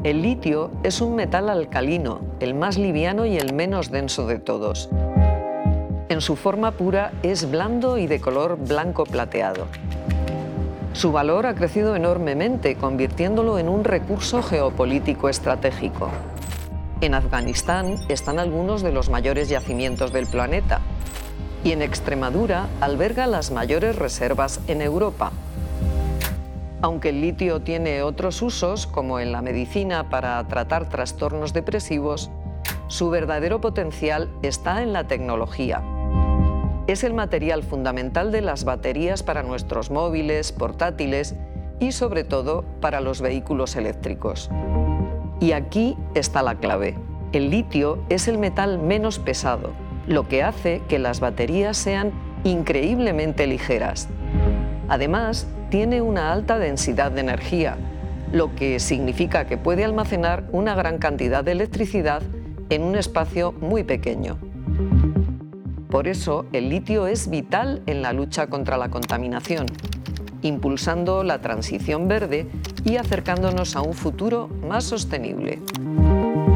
El litio es un metal alcalino, el más liviano y el menos denso de todos. En su forma pura es blando y de color blanco plateado. Su valor ha crecido enormemente, convirtiéndolo en un recurso geopolítico estratégico. En Afganistán están algunos de los mayores yacimientos del planeta y en Extremadura alberga las mayores reservas en Europa. Aunque el litio tiene otros usos, como en la medicina para tratar trastornos depresivos, su verdadero potencial está en la tecnología. Es el material fundamental de las baterías para nuestros móviles, portátiles y, sobre todo, para los vehículos eléctricos. Y aquí está la clave. El litio es el metal menos pesado, lo que hace que las baterías sean increíblemente ligeras. Además, tiene una alta densidad de energía, lo que significa que puede almacenar una gran cantidad de electricidad en un espacio muy pequeño. Por eso, el litio es vital en la lucha contra la contaminación, impulsando la transición verde y acercándonos a un futuro más sostenible.